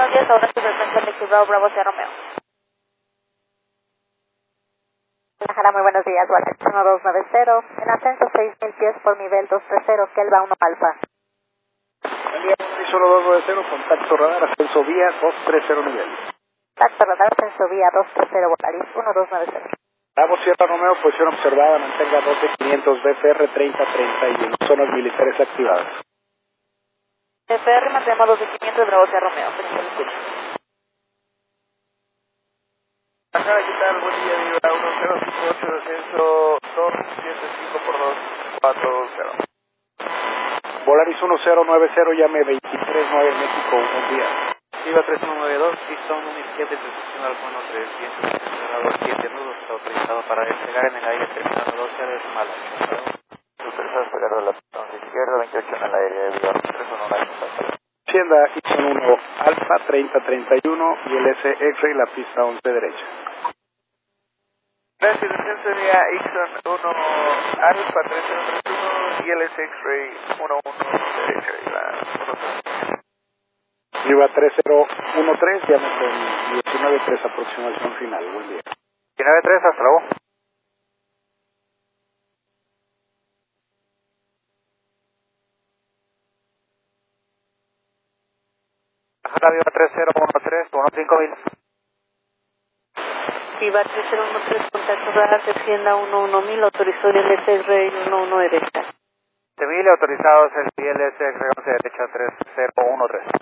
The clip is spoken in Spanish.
buenos días, ahora estoy frente al Equilibrado Bravo Sierra Romeo. Guadalajara, muy buenos días, Volaris 1290, en ascenso 6000 pies por nivel 230, Kelva 1 Alfa. Buen día, Volaris 1290, contacto radar, ascenso vía 230 nivel. Contacto radar, ascenso vía 230, Volaris 1290. Bravo Sierra Romeo, posición observada, mantenga 12500 BFR 3031, zonas militares activadas. FR, mantenemos 12500, Bravo Sierra Romeo. Acá, ¿qué tal? Buen día, Vibra 1058, descenso 275 por 240. Volaris 1090, llame 239 México, buen día. Viva 3192, pistón 17, posición al cono 300, acelerador 7 nudos, está autorizado para despegar en el aire terminando 12 de Mala. Autorizado a despegar de la pistón izquierda, 28 en el aire, Viva 319. Hacienda Ixon 1 Alfa 3031 y el S X-Ray la pista 11 derecha. Gracias, descenso vía Ixon 1 Alfa 3031 y el S X-Ray 11 derecha, Viva 3013, llame con 193 aproximación final, buen día. 193, hasta luego. Baja Viva 3013, 15000. Viva 3013, contacto radar, descienda 11000, autorizó el LS-Ray 11 derecha. 7000 autorizados el ILS 11 derecha 3013.